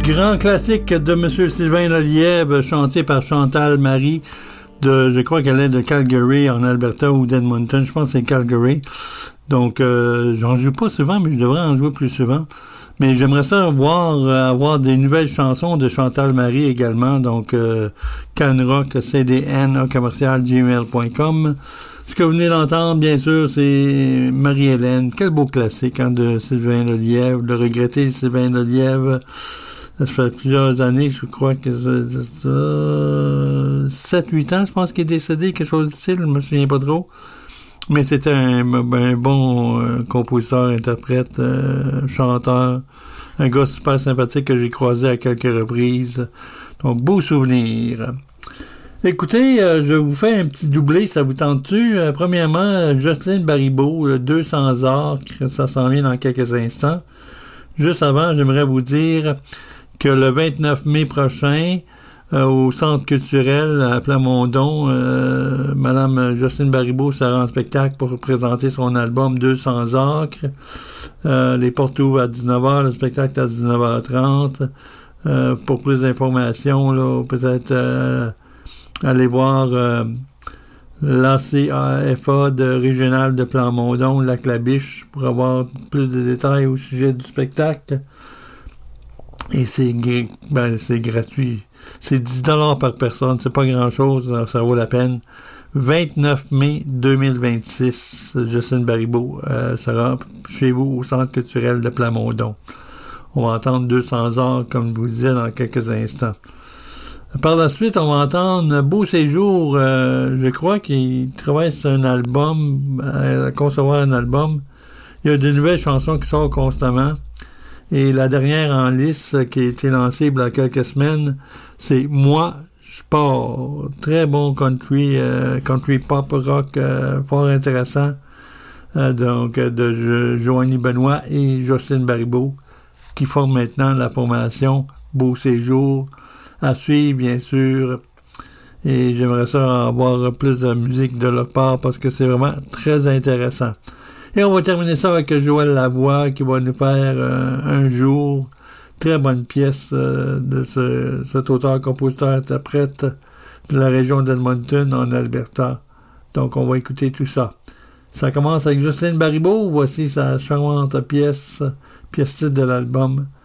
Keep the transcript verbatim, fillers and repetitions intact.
Grand classique de M. Sylvain Lelièvre, chanté par Chantal Marie, de, je crois qu'elle est de Calgary, en Alberta, ou d'Edmonton, je pense que c'est Calgary. Donc, euh, j'en joue pas souvent, mais je devrais en jouer plus souvent. Mais j'aimerais ça voir, euh, avoir des nouvelles chansons de Chantal Marie également. Donc, euh, canrock, C D N, A commercial, gmail point com. Ce que vous venez d'entendre, bien sûr, c'est Marie-Hélène. Quel beau classique hein, de Sylvain Lelièvre, le regretté Sylvain Lelièvre. Ça fait plusieurs années, je crois que c'est ça, sept huit ans, je pense qu'il est décédé, quelque chose de style, je me souviens pas trop. Mais c'était un, un bon euh, compositeur, interprète, euh, chanteur, un gars super sympathique que j'ai croisé à quelques reprises. Donc, beau souvenir. Écoutez, euh, je vous fais un petit doublé, ça vous tente-tu? Euh, premièrement, Jocelyne Baribeau, euh, deux cents acres, ça s'en vient dans quelques instants. Juste avant, j'aimerais vous dire que le vingt-neuf mai prochain, euh, au Centre culturel à Plamondon, euh, Madame Jocelyne Baribeau sera en spectacle pour présenter son album deux cents acres. Euh, les portes ouvrent à dix-neuf heures, le spectacle est à dix-neuf heures trente. Euh, pour plus d'informations, là, peut-être euh, aller voir euh, l'A C F A de régional de Plamondon, Lac-la-Biche, pour avoir plus de détails au sujet du spectacle. Et c'est, ben, c'est gratuit. C'est dix dollars par personne. C'est pas grand-chose. Ça, ça vaut la peine. vingt-neuf mai deux mille vingt-six, Jocelyne Baribeau euh, sera chez vous au Centre culturel de Plamondon. On va entendre deux cents heures, comme je vous disais, dans quelques instants. Par la suite, on va entendre Beau Séjour. Euh, je crois qu'il travaille sur un album, à concevoir un album. Il y a de nouvelles chansons qui sortent constamment. Et la dernière en liste qui a été lancée il y a quelques semaines, c'est Moi, je pars. Très bon country, euh, country pop rock, euh, fort intéressant. Euh, donc, de jo- Joanie Benoît et Jocelyne Baribeau, qui forment maintenant la formation Beau Séjour. À suivre, bien sûr. Et j'aimerais ça avoir plus de musique de leur part parce que c'est vraiment très intéressant. Et on va terminer ça avec Joël Lavoie qui va nous faire euh, Un jour. Très bonne pièce euh, de ce, cet auteur-compositeur-interprète de la région d'Edmonton en Alberta. Donc on va écouter tout ça. Ça commence avec Jocelyne Baribeau. Voici sa charmante pièce, pièce titre de l'album